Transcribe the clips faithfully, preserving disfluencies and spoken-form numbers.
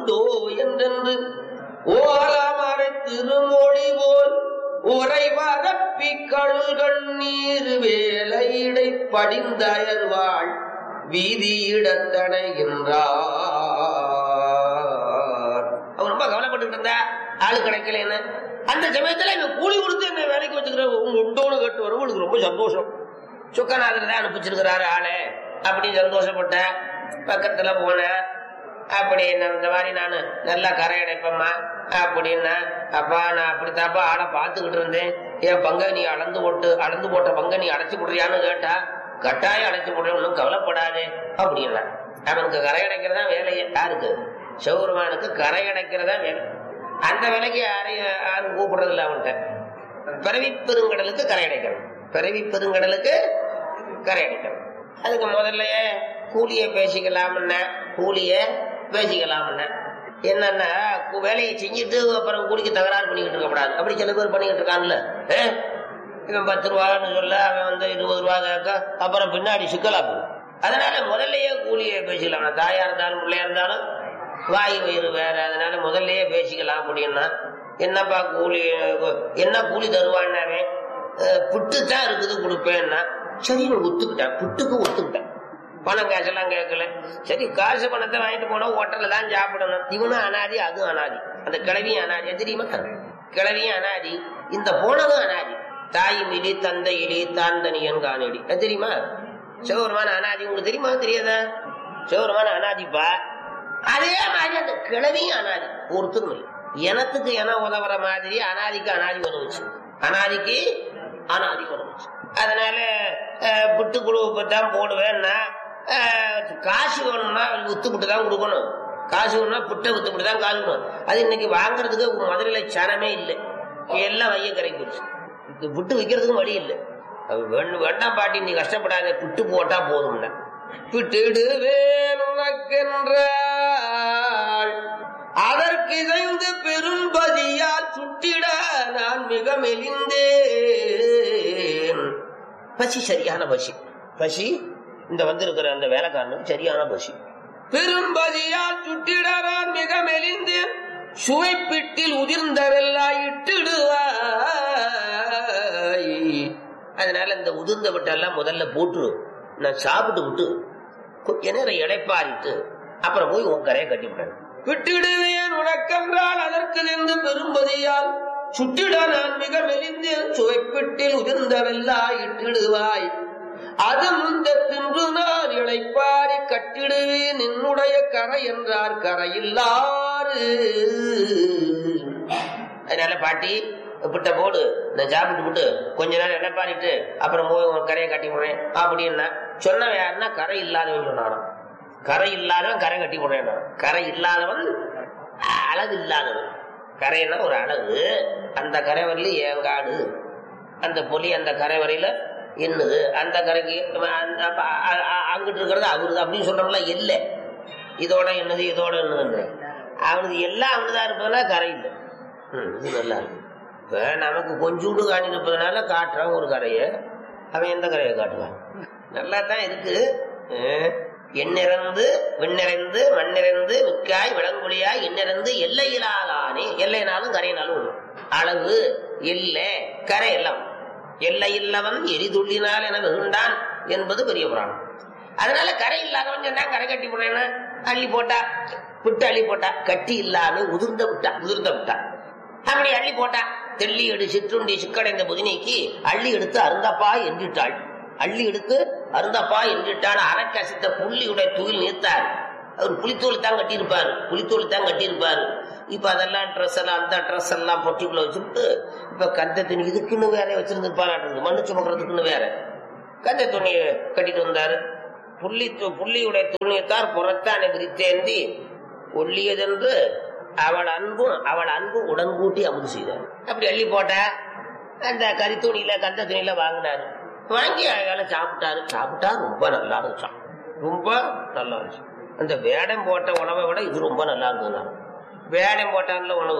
உண்டோ என்றென்று ஓலமறை திருமொழி போல் உரை வரப்பி கழுகள் நீர் வேலையிடை படிந்தயர்வாள் வீதியிடத்தடைகின்றார். அவர் ரொம்ப கவலைப்பட்டு இருந்தா ஆளு கிடைக்கல. என்ன அந்த சமயத்துல இவன் கூலி கொடுத்து என்ன வேலைக்கு வச்சுக்கிற உண்டோன்னு கேட்டு வரும். உங்களுக்கு ரொம்ப சந்தோஷம். சுக்கநாதர் தான் அனுப்பிச்சிருக்கிறாரு ஆளு அப்படின்னு சந்தோஷப்பட்ட. பக்கத்துல போன அப்படி இந்த மாதிரி நானு நல்லா கரை அடைப்பேம்மா அப்படின்னா, அப்பா நான் அப்படித்தாப்பா ஆளை பார்த்துக்கிட்டு இருந்தேன். என் பங்க நீ அளந்து போட்டு அளந்து போட்ட பங்க நீ அடைச்சு போடுறியான்னு கேட்டா, கட்டாயம் அடைச்சு போடுற, ஒன்னும் கவலைப்படாதே அப்படின்னா. அவனுக்கு கரை அடைக்கிறதா வேலையை. யாருக்கு? சிவபெருமானுக்கு கரை அடைக்கிறதா வேலை. அந்த வேலைக்கு யாரையும் யாரும் கூப்பிடுறது இல்லை அவன்கிட்ட. பிறவி பெருங்கடலுக்கு கரை அடைக்கணும். பிறவி பெருங்கடலுக்கு கரை அடைக்கணும். அதுக்கு முதல்லயே கூலிய பேசிக்கலாம்னா கூலிய பேசிக்கலாம்னா என்னன்னா, வேலையை செஞ்சுட்டு அப்புறம் கூலிக்கு தகராறு பண்ணிக்கிட்டு இருக்கக்கூடாது. அப்படி சில பேர் பண்ணிக்கிட்டு இருக்கான்ல. இவன் பத்து ரூபான்னு சொல்ல அவன் வந்து இருபது ரூபா கேட்க, அப்புறம் பின்னாடி சிக்கலாக்கும். அதனால முதல்லயே கூலிய பேசிக்கலாம். தாயா இருந்தாலும் பிள்ளையா இருந்தாலும் வாய் வயிறு வேற. அதனால முதல்லயே பேசிக்கலாம். அப்படின்னா என்னப்பா கூலி, என்ன கூலி தருவான்னாவே புட்டு தான் இருக்குது கொடுப்பேன்னா சரின்னு ஒத்துக்கிட்டேன். புட்டுக்கு ஒத்துக்கிட்டேன். பணம் காசெல்லாம் கேட்கல. சரி காசு பணத்தை வாங்கிட்டு போனா ஹோட்டல்ல தான் சாப்பிடணும். இவனும் அனாதி, அதுவும் அனாதி. அந்த கிழவியும் அனாதி தெரியுமா? கிழவியும் அனாதி, இந்த போனதும் அனாதி. தாய் மிடி தந்தை இடி தான் தனியன் காணடி தெரியுமா? சிவபெருமான அனாதி. உங்களுக்கு தெரியுமா? தெரியாதா? சிவபெருமான அனாதிப்பா. அதே மாதிரி அந்த கிழவியும் அனாதி. ஒருத்தரும் இல்லை. எனத்துக்கு என உதவுற மாதிரி அனாதிக்கு அனாதி உதவுச்சு. அனாதிக்கு அனாதி உதவுச்சு. அதனால புட்டு குழுவை தான் போடுவேன்னா, காசு வேணும்னா வித்துப்பிட்டு தான் கொடுக்கணும். காசு வேணும்னா புட்டை வித்துப்பிட்டு தான் காசு வேணும். அது இன்னைக்கு வாங்குறதுக்கு மதுரையில சனமே இல்லை. எல்லாம் வைய கரைக்கு போச்சு. புட்டு விற்கிறதுக்கும் வழி இல்லை. வேண்டாம் பாட்டி நீ கஷ்டப்படாத, புட்டு போட்டா போதும்னா பிட்டுடுவேன் உனக்கென்றாள் அதற்கு இசைந்து பெரும்பதியால் சுட்டிட நான் மிக மெலிந்தேன். பசி, சரியான பசி. பசி இந்த வந்திருக்கிற அந்த வேலைக்காரனுக்கு சரியான பசி. பெரும்பதியால் சுட்டிட நான் மிக மெலிந்தேன் சுவைப்பிட்டில் உதிர்ந்தவெல்லாம் இட்டுடுவாய். அதனால இந்த உதிர்ந்த விட்டெல்லாம் முதல்ல போட்டு நான் சாப்பிட்டு விட்டு கொஞ்ச நேரம் இடைப்பாரிட்டு அப்புறம் போய் உன் கரையை கட்டிவிட்டேன். விட்டுடுவேன் உனக்கென்றால் அதற்கு நின்று பெரும்பதியால் சுட்டிட நான் மிக மெலிந்தேன் சுவைப்பிட்டில் உதிர்ந்தவெல்லா இட்டிடுவாய். அது முந்த தின்று நான் இழைப்பாரி கட்டிடுவேன் என்னுடைய கரை என்றார் கரையில்லாறு. அதனால பாட்டி பிட்ட போடு, நான் சாப்பிட்டு விட்டு கொஞ்ச நேரம் இடைப்பாரிட்டு அப்புறம் போய் உன் கரையை கட்டி போடுறேன் அப்படின்னா சொன்னவன் யாருன்னா கரை இல்லாதவன் சொன்னானோ. கரை இல்லாதவன் கரை கட்டி போடுறேன். கரை இல்லாதவன் அளவு இல்லாதவன். கரைன்னா ஒரு அளவு. அந்த கரை வரையில ஏங்காடு, அந்த பொலி அந்த கரை வரையில என்னது, அந்த கரைக்கு அங்கிட்டு இருக்கிறது அவருது அப்படின்னு சொல்றோம்ல. இல்லை இதோட என்னது இதோட என்னது, அவனுக்கு எல்லாம் அவனுதான் இருப்பதுனா கரை இல்லை. இது நல்லா இருக்கு. இப்ப நமக்கு கொஞ்சோண்டு காணி இருப்பதுனால காட்டுறான் ஒரு கரையை. அவன் எந்த கரையை காட்டுவான்? நல்லா தான் இருக்கு. எண்ணிறந்து விண்ணிறந்து மண்ணிறந்து மிக்காய் விளங்குழியாய் எண்ணிறந்து எல்லையிலாதானே. எல்லைனாலும் கரையினாலும் அளவு இல்லை, கரை எல்லாம். எல்லை இல்லவன் எரிதுள்ளினால் என வெகுண்டான் என்பது பெரிய புராணம். அதனால கரை இல்லாதவன் சொன்னா கரை கட்டி போனேன்னா அள்ளி போட்டா விட்டு அள்ளி போட்டா, கட்டி இல்லாம உதிர்ந்த விட்டா உதிர்ந்த விட்டா அப்படி அள்ளி போட்டா. தெள்ளி எடு சிற்றுண்டி சிக்கடைந்த புதினைக்கு அள்ளி எடுத்து அருந்தப்பா என்றிட்டாள். அள்ளி எடுத்து அருந்தப்பா என்றிட்டாள். அரைக்கசித்த புள்ளியுடைய தூயில் நீர்த்தார். அவர் புளித்தோல் தான் கட்டியிருப்பாரு, புளித்தோல் தான் கட்டியிருப்பாரு. இப்ப அதெல்லாம் ட்ரெஸ் எல்லாம் அந்த ட்ரெஸ் எல்லாம் பொட்டிக்குள்ள வச்சுட்டு இப்ப கந்த துணி இதுக்குன்னு வேற வச்சிருந்துருப்பாரு. மண்ணு சுமக்கிறதுக்குன்னு வேற கந்த துணியை கட்டிட்டு வந்தாரு. புள்ளி புள்ளியுடைய துணியத்தார் புறத்தானே விரித்தேந்தி ஒல்லியதென்று அவள் அன்பும் அவள் அன்பும் உடன்கூட்டி அமுது செய்தார். அப்படி அள்ளி போட்ட அந்த கரித்துணியில கந்த துணியில வாங்கினாரு. வாங்கி அழகால சாப்பிட்டாரு. சாப்பிட்டா ரொம்ப நல்லா இருந்துச்சான். ரொம்ப நல்லா இருந்துச்சு. அந்த வேடம் போட்ட உணவை விட இது ரொம்ப நல்லா இருந்ததுனா. வேடம் போட்டான்ல உணவு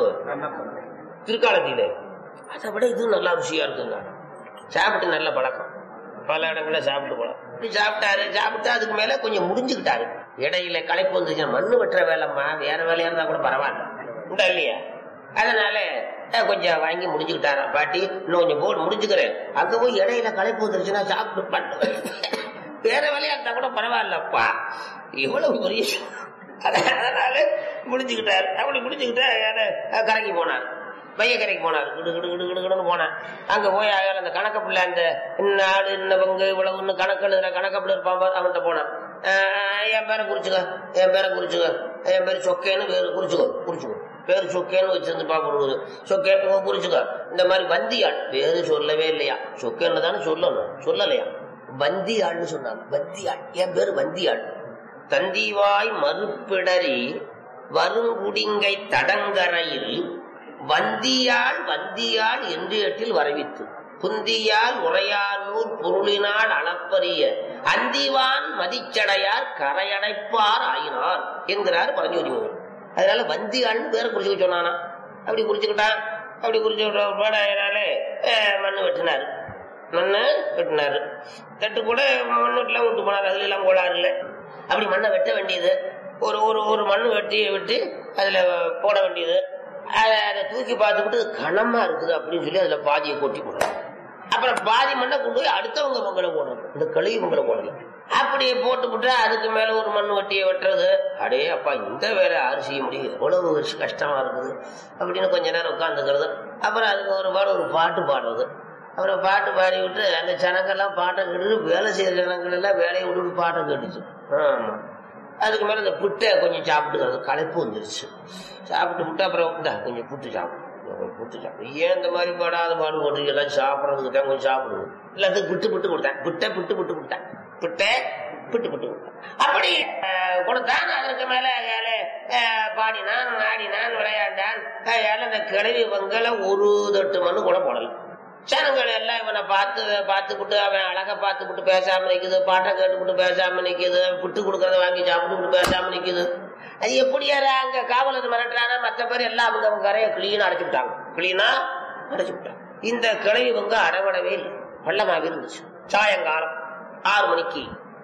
திருக்காலத்தில, அதை விட இது நல்லா ருசியா இருக்குங்க. சாப்பிட்டு நல்ல பழக்கம். பல இடங்கள சாப்பிட்டு போலாம். சாப்பிட்டாரு. சாப்பிட்டு அதுக்கு மேல கொஞ்சம் முடிஞ்சுக்கிட்டாரு. இடையில களைப்பு வந்துச்சு. மண்ணு வெட்டுற வேலைம்மா, வேற வேலையா இருந்தா கூட பரவாயில்ல உண்டா இல்லையா? அதனால கொஞ்சம் வாங்கி முடிஞ்சுக்கிட்டாரா பாட்டி, இன்னும் கொஞ்சம் போட்டு முடிஞ்சுக்கிறேன். அங்க போய் இடையில களைப்பு வந்துருச்சுன்னா சாப்பிட்டு பண்ண வேற வேலையா இருந்தா கூட பரவாயில்லப்பா, இவ்வளவு பெரிய. அதனால முடிஞ்சுக்கிட்டாரு. அப்படி முடிஞ்சுக்கிட்டா கரைக்கு போனார், மைய கரைக்கு போனார். கிடு கிடு கிடு கிடுன்னு போனான். அங்க போய் அந்த கணக்க பிள்ளை, அந்த நாடு இன்ன பங்கு இவ்வளவு இன்னும் கணக்கு எழுதுற கணக்க பிள்ளை இருப்பான், அவன்கிட்ட போனான். என் பேரை குறிச்சுக்க, என் பேரை குறிச்சுக்க, என் பேரு சொக்கேன்னு பேரு குறிச்சுக்கோ, குறிச்சுக்கோ பேரு சொக்கேன்னு வச்சிருந்து பாக்குறது. சொக்கேன்னு குறிச்சுக்க. இந்த மாதிரி வந்தியாள் பேரு சொல்லவே இல்லையா, சொக்கேன்னு தானே சொல்லணும், சொல்லலையா, வந்தியாள்னு சொன்னாங்க. வந்தியாள், என் பேரு வந்தியாள். தந்திவாய் மறுப்பிடறி வருங்குடிங்கை தடங்கரையில் வந்தியாள் வந்தியாள் என்று எட்டில் வரவித்து புந்தியால் உரையானூர் பொருளினால் அளப்பரிய அந்திவான் மதிச்சடையார் கரையடைப்பார் ஆயினார் என்கிறார் பரஞ்சோதி முனிவர். அதனால வந்தியாள்னு பேரை குறிச்சுக்க சொன்னானா. அப்படி குறிச்சுக்கிட்டான். அப்படி குறிச்சுக்கிட்டாலே மண்ணு வெட்டினாரு. மண்ணு வெட்டினாரு. தட்டு கூட மண்ணு வெட்டலாம் விட்டு போனாரு. அதுல எல்லாம் கோளாறு இல்லை. அப்படி மண்ணை வெட்ட வேண்டியது. ஒரு ஒரு ஒரு மண்ணு வெட்டி விட்டு அதுல போட வேண்டியது. அதை அதை தூக்கி பார்த்துக்கிட்டு கனமா இருக்குது அப்படின்னு சொல்லி அதுல பாதியை கொட்டி போடுறாங்க. அப்புறம் பாதி மண்ணை கொண்டு போய் அடுத்தவங்க மங்களை போடணும், இந்த கழுவி மங்களை போடணும். அப்படியே போட்டு விட்டா அதுக்கு மேல ஒரு மண் வட்டியை வெட்டுறது. அடே அப்பா, இந்த வேலை யாரு செய்ய முடியும், எவ்வளவு கஷ்டமா இருக்குது அப்படின்னு கொஞ்ச நேரம் உட்காந்துக்கிறது. அப்புறம் அதுக்கு ஒரு பாடு ஒரு பாட்டு பாடுறது. அப்புறம் பாட்டு பாடி விட்டு அந்த ஜனங்கள்லாம் பாட்டை கேட்டு, வேலை செய்யற ஜனங்கள் எல்லாம் வேலையை விட்டு பாட்டை கேட்டுச்சு. ஆமா. அதுக்கு மேல இந்த புட்டை கொஞ்சம் சாப்பிட்டுக்கிறது. களைப்பு வந்துருச்சு. சாப்பிட்டு விட்டு அப்புறம் கொஞ்சம் புட்டு சாப்பிடும், புட்டு சாப்பிடும். ஏன் இந்த மாதிரி பாடாத பாடு போட்டு எல்லாம் சாப்பிட்றதுக்கு தான் கொஞ்சம் சாப்பிடுவோம். எல்லாத்துக்கும் பிட்டு பிட்டு கொடுத்தேன். பிட்டை பிட்டு பிட்டு கொடுத்தேன். பிட்டை பிட்டு பிட்டு கொடுத்தேன். அப்படி கொடுத்தான். அதற்கு மேல பாடினான், ஆடினான், விளையாண்டான். இந்த கிழவி வங்கல ஒரு தட்டு மண்ணு கூட போடல. ஜனங்கள் எல்லாம் இவனை பார்த்து பார்த்துக்கிட்டு, அவன் அழகா பார்த்துக்கிட்டு பேசாம நிக்குது, பாட்டை கேட்டுக்கிட்டு பேசாம நிக்குது, புட்டு கொடுக்கறத வாங்கி சாப்பிட்டு பேசாம நிக்குது. அது எப்படியாரா அங்க காவலர் மிரட்டுறானா, மற்ற பேர் எல்லாம் அவங்க அவங்க கரையை கிளீனா அடைச்சு விட்டாங்க. கிளீனா அடைச்சு விட்டாங்க. இந்த கிழவி வங்க அடவடவே இல்லை, பள்ளமாக இருந்துச்சு. சாயங்காலம் ஆறு மணிக்கு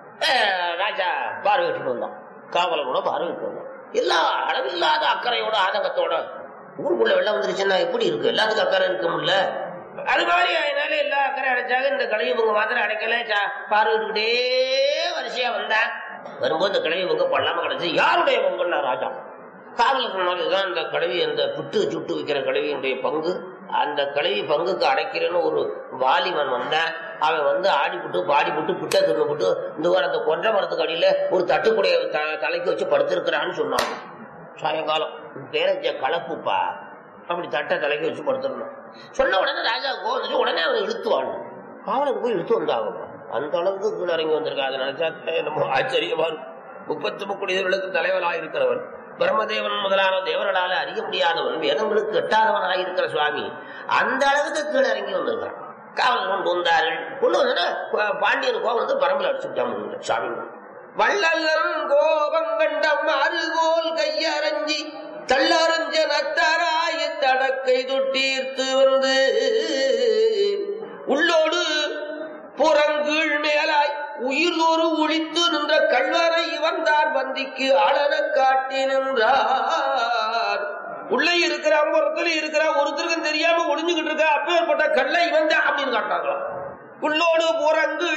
ராஜா பார்வையிட்டு வந்தான். காவலரோட பார்வையிட்டு வந்தான். எல்லா அளவில்லாத அக்கறையோட ஆதங்கத்தோட, ஊருக்குள்ள வெள்ளம் வந்துருச்சுன்னா எப்படி இருக்கு, எல்லாத்துக்கும் அக்கறை இருக்கும்ல. அது மாதிரி அதனால எல்லா அக்கறை அடைச்சாங்க. இந்த கிழவி பொங்க மாத்திரம் அடைக்கல. பார்வையிட்டுக்கிட்டே வரிசையா வந்தான். வரும்போது இந்த கிழவி பொங்க பல்லாம கிடைச்சு. யாருடைய பொங்கல்னா ராஜா. காவலர் சொன்னால்தான் இந்த கிழவி, அந்த புட்டு சுட்டு வைக்கிற கிழவியினுடைய பங்கு, அந்த கிழவி பங்குக்கு அடைக்கிறேன்னு ஒரு வாலிபன் வந்தான். அவன் வந்து ஆடி புட்டு பாடி புட்டு புட்டை தின்னு புட்டு இந்த வாரம் அந்த கொன்ற மரத்துக்கு அடியில ஒரு தட்டுக்குடைய தலைக்கு வச்சு படுத்திருக்கிறான்னு சொன்னாங்க. சாயங்காலம் பேரஞ்ச கலப்புப்பா, அப்படி தட்டை தலைக்கு வச்சு படுத்துடணும் சொன்ன உடனே ராஜா கோவம் உடனே அவனை இழுத்துவான். காவலுக்கு போய் இழுத்து வந்தாங்க. அந்த அளவுக்கு கீழே இறங்கி வந்திருக்கா. அதை நினைச்சா நம்ம ஆச்சரியமா இருக்கும். முப்பத்து முக்குடியவர்களுக்கு தலைவராக இருக்கிறவன், பிரம்மதேவன் முதலான தேவர்களால அறிய முடியாதவன், வேதங்களுக்கு எட்டாதவனாயிருக்கிற சுவாமி அந்த அளவுக்கு கீழே இறங்கி வந்திருக்கிறான். காவல் கொண்டு வந்தார்கள். கொண்டு வந்தா பாண்டியன் கோவம் வந்து பரம்பல் அடிச்சுட்டாங்க சாமி. வள்ளலன் கோபம் கண்டம் அருகோல் கையரஞ்சி தள்ளரஞ்ச நத்தராய தடக்கை தொட்டீர்த்து வந்து உள்ளோடு புறங்கீழ் மேலாய் உயிர்தோறு ஒழித்து நின்ற கல்வரை இவன்தான் வந்திக்கு அழன காட்டி நின்றார். உள்ளே இருக்கிறான், ஒருத்தர் இருக்கிறான், ஒருத்தருக்கும் தெரியாம ஒளிஞ்சுகிட்டு இருக்கா. அப்பேற்பட்ட கல்லை இவன் தான் அப்படின்னு காட்டாங்களாம். உள்ளோடு புறங்கு